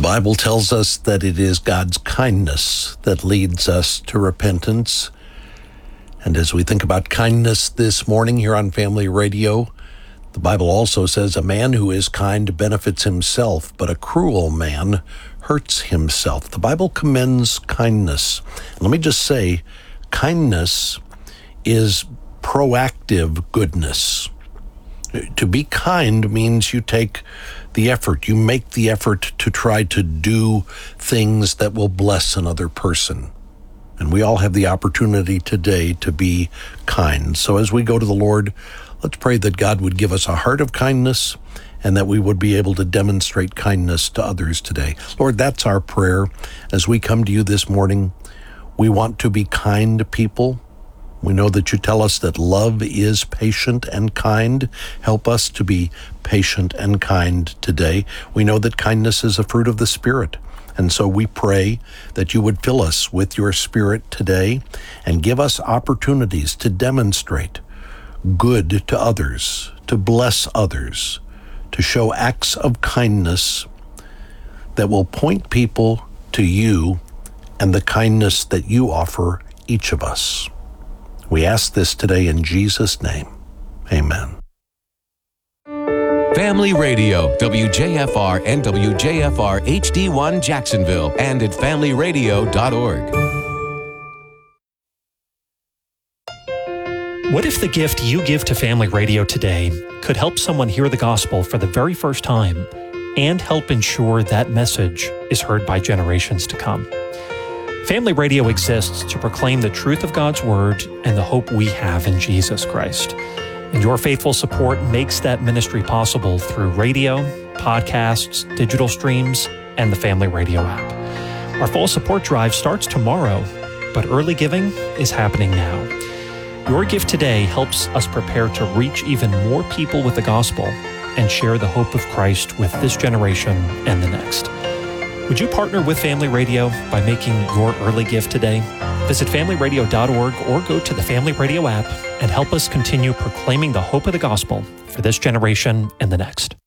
Bible tells us that it is God's kindness that leads us to repentance. And as we think about kindness this morning here on Family Radio, the Bible also says a man who is kind benefits himself, but a cruel man hurts himself. The Bible commends kindness. And let me just say, kindness is proactive goodness. To be kind means you take the effort, you make the effort to try to do things that will bless another person. And we all have the opportunity today to be kind. So as we go to the Lord, let's pray that God would give us a heart of kindness and that we would be able to demonstrate kindness to others today. Lord, that's our prayer. As we come to you this morning, we want to be kind people. We know that you tell us that love is patient and kind. Help us to be patient and kind today. We know that kindness is a fruit of the Spirit. And so we pray that you would fill us with your Spirit today and give us opportunities to demonstrate good to others, to bless others, to show acts of kindness that will point people to you and the kindness that you offer each of us. We ask this today in Jesus' name. Amen. Family Radio, WJFR and WJFR HD1 Jacksonville, and at familyradio.org. What if the gift you give to Family Radio today could help someone hear the gospel for the very first time and help ensure that message is heard by generations to come? Family Radio exists to proclaim the truth of God's Word and the hope we have in Jesus Christ. And your faithful support makes that ministry possible through radio, podcasts, digital streams, and the Family Radio app. Our fall support drive starts tomorrow, but early giving is happening now. Your gift today helps us prepare to reach even more people with the gospel and share the hope of Christ with this generation and the next. Would you partner with Family Radio by making your early gift today? Visit familyradio.org or go to the Family Radio app and help us continue proclaiming the hope of the gospel for this generation and the next.